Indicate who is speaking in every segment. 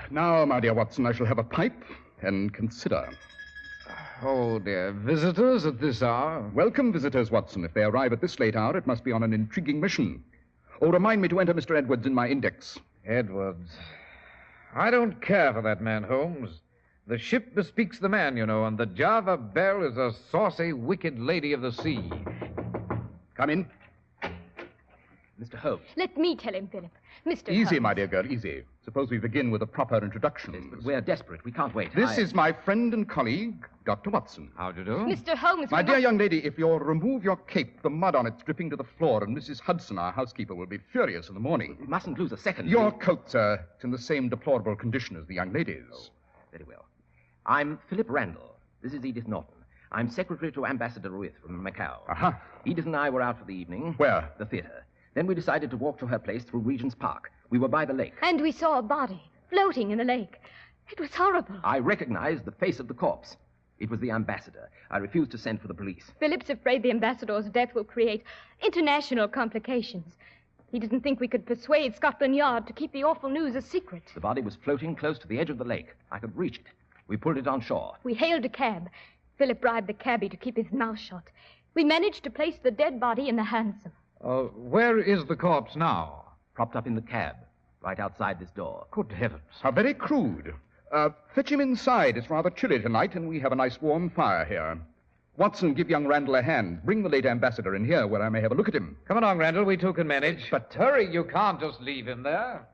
Speaker 1: Now, my dear Watson, I shall have a pipe and consider.
Speaker 2: Oh, dear. Visitors at this hour?
Speaker 1: Welcome visitors, Watson. If they arrive at this late hour, it must be on an intriguing mission. Oh, remind me to enter Mr. Edwards in my index.
Speaker 2: Edwards. I don't care for that man, Holmes. The ship bespeaks the man, you know, and the Java Belle is a saucy, wicked lady of the sea.
Speaker 1: Come in.
Speaker 3: Mr. Holmes.
Speaker 4: Let me tell him, Philip. Mr.
Speaker 1: Easy,
Speaker 4: Holmes.
Speaker 1: my dear girl, easy. Suppose we begin with a proper introduction.
Speaker 3: Yes, but we're desperate. We can't wait.
Speaker 1: This is my friend and colleague, Dr. Watson.
Speaker 2: How do you do?
Speaker 4: Mr. Holmes,
Speaker 1: My
Speaker 4: we
Speaker 1: dear
Speaker 4: must-
Speaker 1: young lady, if you'll remove your cape, the mud on it's dripping to the floor, and Mrs. Hudson, our housekeeper, will be furious in the morning.
Speaker 3: We mustn't lose a second.
Speaker 1: Your coat, sir, it's in the same deplorable condition as the young lady's.
Speaker 3: Very well. I'm Philip Randall. This is Edith Norton. I'm secretary to Ambassador Ruiz from Macau.
Speaker 1: Aha.
Speaker 3: Edith and I were out for the evening.
Speaker 1: Where?
Speaker 3: The theater. Then we decided to walk to her place through Regent's Park. We were by the lake.
Speaker 4: And we saw a body floating in the lake. It was horrible.
Speaker 3: I recognized the face of the corpse. It was the ambassador. I refused to send for the police.
Speaker 4: Philip's afraid the ambassador's death will create international complications. He didn't think we could persuade Scotland Yard to keep the awful news a secret.
Speaker 3: The body was floating close to the edge of the lake. I could reach it. We pulled it on shore.
Speaker 4: We hailed a cab. Philip bribed the cabbie to keep his mouth shut. We managed to place the dead body in the hansom.
Speaker 2: Where is the corpse now?
Speaker 3: Propped up in the cab, right outside this door.
Speaker 2: Good heavens.
Speaker 1: How very crude. Fetch him inside. It's rather chilly tonight, and we have a nice warm fire here. Watson, give young Randall a hand. Bring the late ambassador in here where I may have a look at him.
Speaker 2: Come along, Randall. We two can manage. But hurry, you can't just leave him there.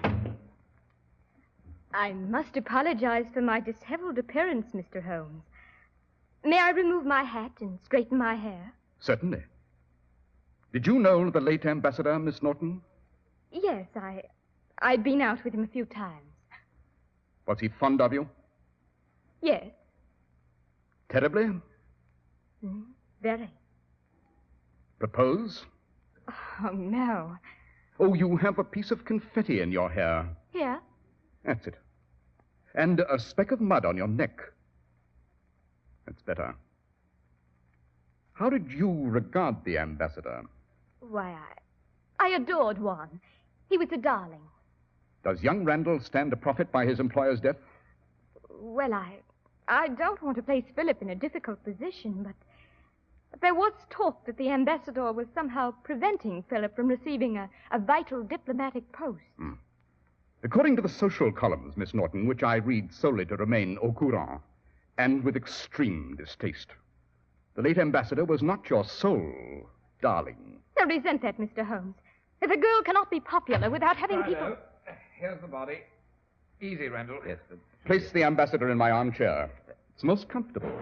Speaker 4: I must apologize for my disheveled appearance, Mr. Holmes. May I remove my hat and straighten my hair?
Speaker 1: Certainly. Did you know the late ambassador, Miss Norton?
Speaker 4: Yes, I'd been out with him a few times.
Speaker 1: Was he fond of you?
Speaker 4: Yes.
Speaker 1: Terribly?
Speaker 4: Very.
Speaker 1: Propose?
Speaker 4: Oh, no.
Speaker 1: Oh, you have a piece of confetti in your hair.
Speaker 4: Here?
Speaker 1: That's it. And a speck of mud on your neck. That's better. How did you regard the ambassador?
Speaker 4: Why, I adored Juan. He was a darling.
Speaker 1: Does young Randall stand to profit by his employer's death?
Speaker 4: Well, I don't want to place Philip in a difficult position, but there was talk that the ambassador was somehow preventing Philip from receiving a vital diplomatic post.
Speaker 1: According to the social columns, Miss Norton, which I read solely to remain au courant, and with extreme distaste, the late ambassador was not your sole darling.
Speaker 4: I resent that, Mr. Holmes. If a girl cannot be popular without having people...
Speaker 2: Here's the body. Easy, Randall.
Speaker 3: Yes,
Speaker 1: Place the ambassador in my armchair. It's most comfortable.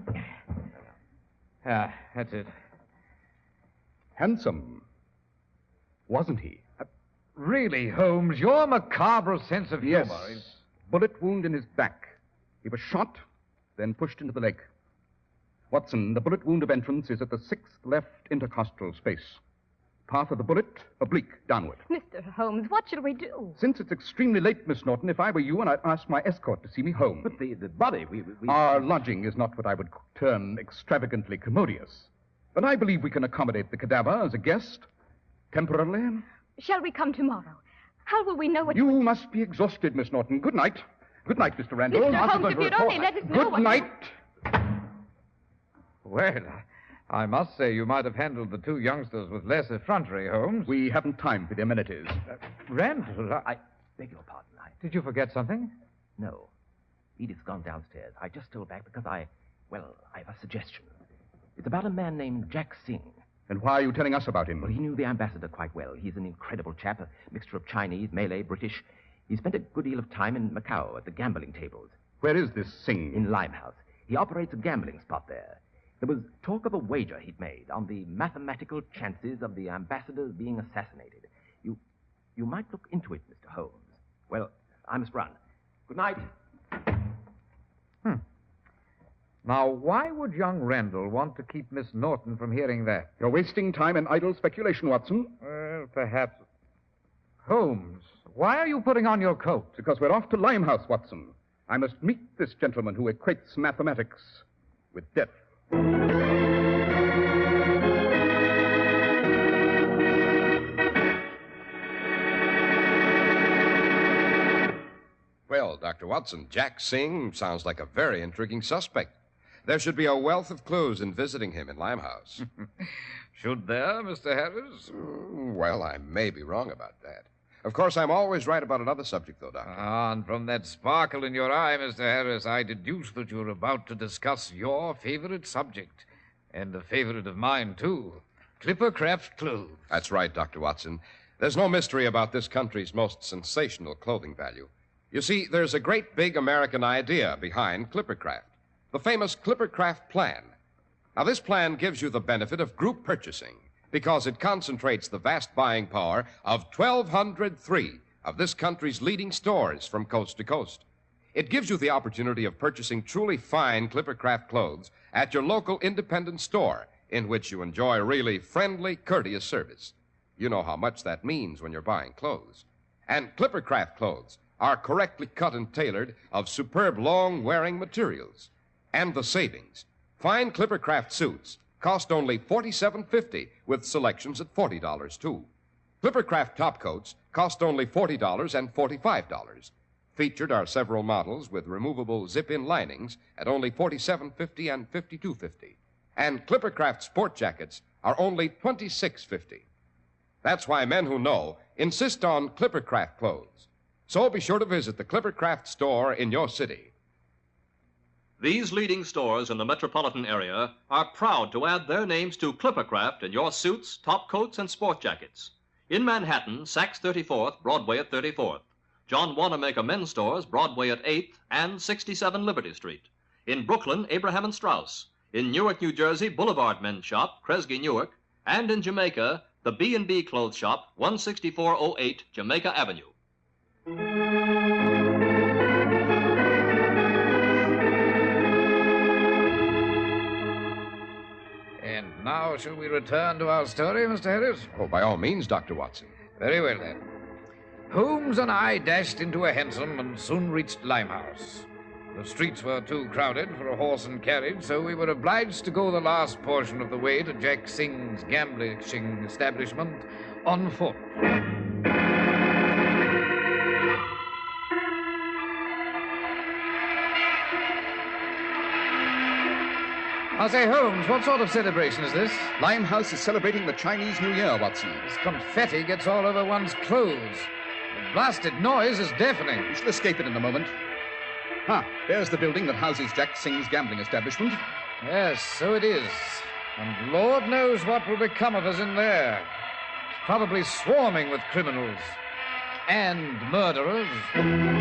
Speaker 2: That's it.
Speaker 1: Handsome. Wasn't he?
Speaker 2: Really, Holmes, your macabre sense of
Speaker 1: Yes.
Speaker 2: humor is...
Speaker 1: Bullet wound in his back. He was shot, then pushed into the lake. Watson, the bullet wound of entrance is at the 6th left intercostal space. Path of the bullet, oblique, downward.
Speaker 4: Mr. Holmes, what shall we do?
Speaker 1: Since it's extremely late, Miss Norton, if I were you, and I'd ask my escort to see me home.
Speaker 3: But the body, we...
Speaker 1: Our lodging is not what I would term extravagantly commodious. But I believe we can accommodate the cadaver as a guest, temporarily.
Speaker 4: Shall we come tomorrow? How will we know what...
Speaker 1: You must be exhausted, Miss Norton. Good night. Good night, Mr. Randall.
Speaker 4: Mr. Holmes, if you'd only let us know
Speaker 1: Good
Speaker 4: what...
Speaker 1: night.
Speaker 2: Well, I must say you might have handled the two youngsters with less effrontery, Holmes.
Speaker 1: We haven't time for the amenities.
Speaker 2: Randall,
Speaker 3: I beg your pardon.
Speaker 2: Did you forget something?
Speaker 3: No. Edith's gone downstairs. I just stole back because I have a suggestion. It's about a man named Jack Singh.
Speaker 1: And why are you telling us about him?
Speaker 3: Well, he knew the ambassador quite well. He's an incredible chap, a mixture of Chinese, Malay, British. He spent a good deal of time in Macau at the gambling tables.
Speaker 1: Where is this Singh?
Speaker 3: In Limehouse. He operates a gambling spot there. There was talk of a wager he'd made on the mathematical chances of the ambassador's being assassinated. You might look into it, Mr. Holmes. Well, I must run. Good night.
Speaker 2: Now, why would young Randall want to keep Miss Norton from hearing that?
Speaker 1: You're wasting time in idle speculation, Watson.
Speaker 2: Well, perhaps. Holmes, why are you putting on your coat?
Speaker 1: Because we're off to Limehouse, Watson. I must meet this gentleman who equates mathematics with death.
Speaker 5: Well, Dr. Watson, Jack Singh sounds like a very intriguing suspect. There should be a wealth of clues in visiting him in Limehouse.
Speaker 2: Should there, Mr. Harris?
Speaker 5: Well, I may be wrong about that. Of course, I'm always right about another subject, though, Doctor.
Speaker 2: And from that sparkle in your eye, Mr. Harris, I deduce that you're about to discuss your favorite subject. And a favorite of mine, too. Clippercraft clothes.
Speaker 5: That's right, Dr. Watson. There's no mystery about this country's most sensational clothing value. You see, there's a great big American idea behind Clippercraft, the famous Clippercraft Plan. Now, this plan gives you the benefit of group purchasing because it concentrates the vast buying power of 1,203 of this country's leading stores from coast to coast. It gives you the opportunity of purchasing truly fine Clippercraft clothes at your local independent store, in which you enjoy really friendly, courteous service. You know how much that means when you're buying clothes. And Clippercraft clothes are correctly cut and tailored of superb long-wearing materials. And the savings. Fine Clippercraft suits cost only $47.50 with selections at $40, too. Clippercraft topcoats cost only $40 and $45. Featured are several models with removable zip-in linings at only $47.50 and $52.50. And Clippercraft sport jackets are only $26.50. That's why men who know insist on Clippercraft clothes. So be sure to visit the Clippercraft store in your city.
Speaker 6: These leading stores in the metropolitan area are proud to add their names to Clippercraft in your suits, topcoats, and sport jackets. In Manhattan, Saks 34th, Broadway at 34th. John Wanamaker Men's Stores, Broadway at 8th and 67 Liberty Street. In Brooklyn, Abraham and Straus. In Newark, New Jersey, Boulevard Men's Shop, Kresge Newark. And in Jamaica, the B&B Clothes Shop, 16408 Jamaica Avenue.
Speaker 2: And now, shall we return to our story, Mr. Harris?
Speaker 5: Oh, by all means, Dr. Watson.
Speaker 2: Very well, then. Holmes and I dashed into a hansom and soon reached Limehouse. The streets were too crowded for a horse and carriage, so we were obliged to go the last portion of the way to Jack Singh's gambling establishment on foot. I say, Holmes, what sort of celebration is this?
Speaker 1: Limehouse is celebrating the Chinese New Year, Watson.
Speaker 2: This confetti gets all over one's clothes. The blasted noise is deafening.
Speaker 1: We shall escape it in a moment. There's the building that houses Jack Singh's gambling establishment.
Speaker 2: Yes, so it is. And Lord knows what will become of us in there. It's probably swarming with criminals and murderers.